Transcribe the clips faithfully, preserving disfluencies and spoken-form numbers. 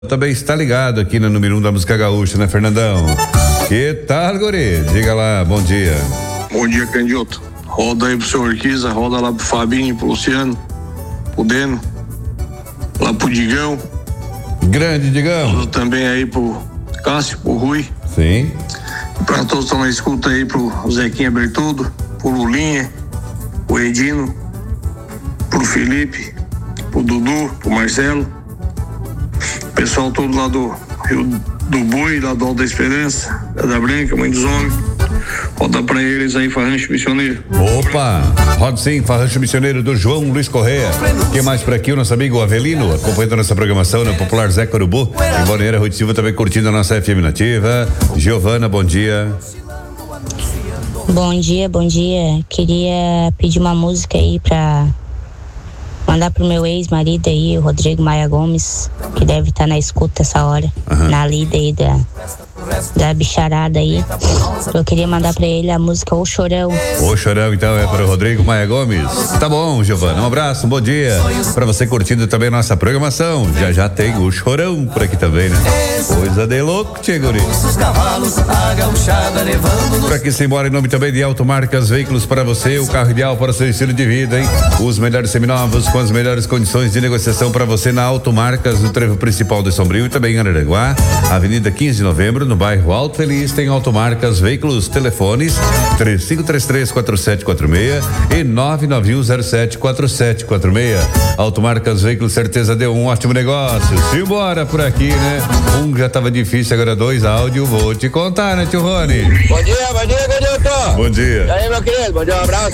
Também está ligado aqui no número um da música gaúcha, né, Fernandão? Que tal, guri? Diga lá, bom dia. Bom dia, Candiota. Roda aí pro seu Orquiza, roda lá pro Fabinho, pro Luciano, pro Deno, lá pro Digão. Grande Digão. Roda também aí pro Cássio, pro Rui. Sim. E pra todos que estão na escuta aí, pro Zequinha Bertudo, pro Lulinha, pro Edino, pro Felipe, pro Dudu, pro Marcelo. Pessoal todo lá do Rio do Boi, lá do Alto da Esperança, da Branca, Mãe dos Homens. Roda pra eles aí, Farrancho Missioneiro. Opa, roda sim, Farrancho Missioneiro do João Luiz Correia. Quem mais por aqui? O nosso amigo Avelino, acompanhando a nossa programação no Popular Zé Corubu. Em Balneário Rui de Silva também curtindo a nossa F M Nativa. Giovana, bom dia. Bom dia, bom dia. Queria pedir uma música aí pra mandar pro meu ex-marido aí, o Rodrigo Maia Gomes, que deve estar tá na escuta essa hora, uhum. na lida aí da, da bicharada aí. Eu queria mandar pra ele a música O Chorão. O Chorão, então, é para o Rodrigo Maia Gomes. Tá bom, Giovana, um abraço, um bom dia pra você curtindo também a nossa programação. Já já tem o Chorão por aqui também, né? Coisa de louco, tchê, guri. Por aqui se embora em nome também de Automarcas Veículos para você, o carro ideal para o seu estilo de vida, hein? Os melhores seminovos com as melhores condições de negociação para você na Automarcas, no trevo principal de Sombrio e também em Araranguá, Avenida quinze de Novembro, no bairro Alto Feliz, tem Automarcas Veículos, telefones três cinco três três, quatro sete quatro seis e nove nove um zero sete quatro sete quatro seis. Automarcas Veículos, certeza deu um ótimo negócio. Simbora por aqui, né? Um já tava difícil, agora dois áudio, vou te contar, né, tio Rony? Bom dia, bom dia, Candiota. Bom dia. E aí, meu querido, bom dia, um abraço.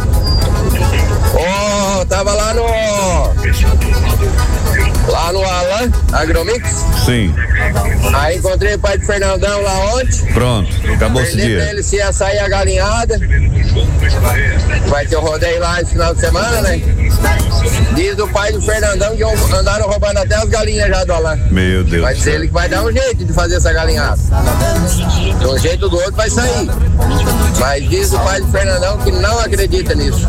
Oh, tava lá no lá no Alan Agromix. Sim. Aí encontrei o pai do Fernandão lá ontem. Pronto, acabou esse dia. Ele se ia sair a galinhada. Vai ter o rodeio lá esse final de semana, né? Diz o pai do Fernandão que andaram roubando até as galinhas já do Alan. Meu Deus. Vai dizer ele que vai dar um jeito de fazer essa galinhada. De um jeito ou do outro vai sair. Mas diz o pai do Fernandão que não acredita nisso.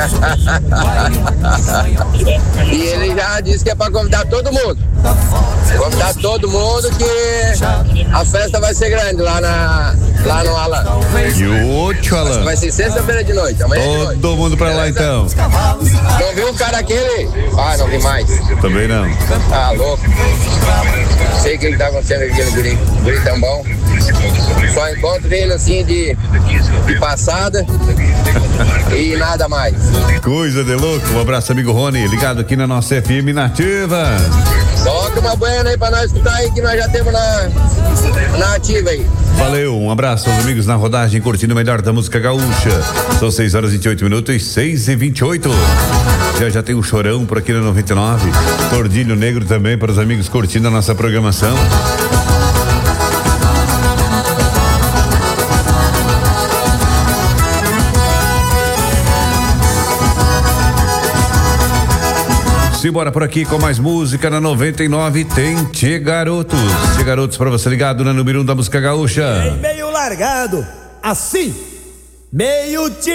E ele já disse que é pra convidar todo mundo. Convidar todo mundo que a festa vai ser grande lá, na, lá no Alan. E o outro Alan? Vai ser sexta-feira de noite. Amanhã todo de noite. Todo mundo pra lá então. Não viu o cara aquele? Ah, não vi mais. Também não. Ah, louco. Sei o que, que tá acontecendo com aquele guri. Guri tão bom. Só encontro ele assim de, de passada e nada mais. Coisa de louco. Um abraço, amigo Rony, ligado aqui na nossa F M Nativa. Toca uma buena aí pra nós escutar aí que nós já temos na, na ativa aí. Valeu, um abraço aos amigos na rodagem, curtindo o melhor da música gaúcha. São seis horas e vinte e oito minutos e seis e vinte e oito. Já já tem o Chorão por aqui na noventa e nove. Tordilho Negro também para os amigos curtindo a nossa programação. Simbora por aqui com mais música na noventa e nove. Tem Tchê Garotos. Tchê Garotos pra você ligado na número um da música gaúcha. Meio largado, assim, meio